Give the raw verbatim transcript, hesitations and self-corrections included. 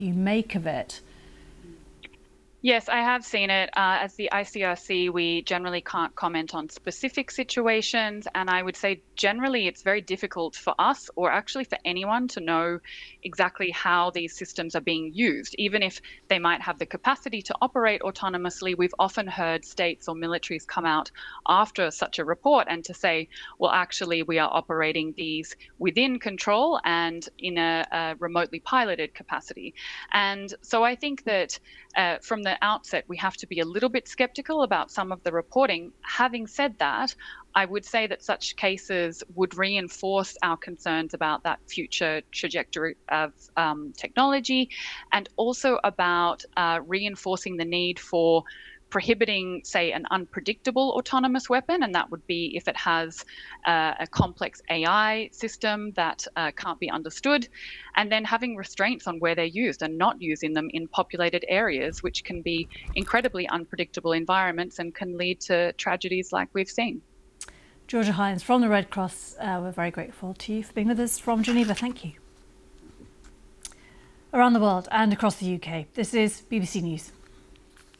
you make of it. Yes, I have seen it. Uh, as the I C R C, we generally can't comment on specific situations. And I would say generally it's very difficult for us, or actually for anyone, to know exactly how these systems are being used. Even if they might have the capacity to operate autonomously, we've often heard states or militaries come out after such a report and to say, well, actually, we are operating these within control and in a, a remotely piloted capacity. And so I think that uh, from the outset, we have to be a little bit skeptical about some of the reporting. Having said that, I would say that such cases would reinforce our concerns about that future trajectory of um, technology, and also about uh, reinforcing the need for prohibiting, say, an unpredictable autonomous weapon, and that would be if it has uh, a complex A I system that uh, can't be understood, and then having restraints on where they're used and not using them in populated areas, which can be incredibly unpredictable environments and can lead to tragedies like we've seen. Georgia Hines from the Red Cross, uh, we're very grateful to you for being with us from Geneva. Thank you. Around the world and across the U K, this is B B C News.